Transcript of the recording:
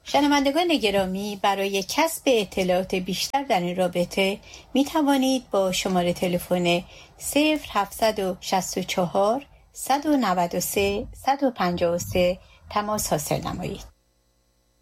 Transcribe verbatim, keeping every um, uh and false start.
شنوندگان گرامی، برای کسب اطلاعات بیشتر در این رابطه می توانید با شماره تلفن صفر هفت شش چهار، صد و نود و سه، صد و پنجاه و سه تماس حاصل نمایید.